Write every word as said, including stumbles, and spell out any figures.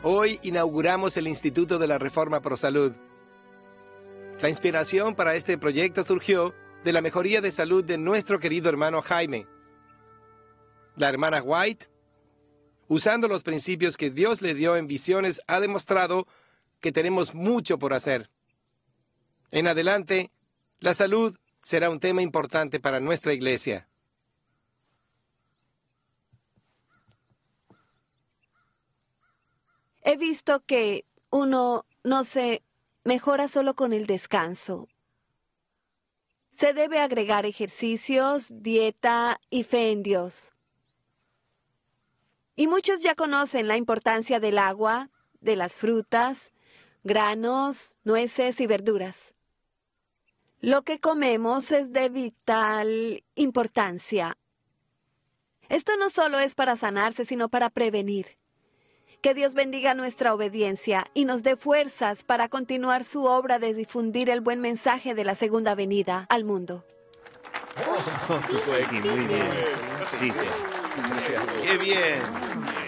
Hoy inauguramos el Instituto de la Reforma ProSalud. La inspiración para este proyecto surgió de la mejoría de salud de nuestro querido hermano Jaime. La hermana White, usando los principios que Dios le dio en visiones, ha demostrado que tenemos mucho por hacer. En adelante, la salud será un tema importante para nuestra iglesia. He visto que uno no se mejora solo con el descanso. Se debe agregar ejercicios, dieta y fe en Dios. Y muchos ya conocen la importancia del agua, de las frutas, granos, nueces y verduras. Lo que comemos es de vital importancia. Esto no solo es para sanarse, sino para prevenir. Que Dios bendiga nuestra obediencia y nos dé fuerzas para continuar su obra de difundir el buen mensaje de la segunda venida al mundo. Oh, sí, sí, muy bien. Sí, sí. ¡Qué bien!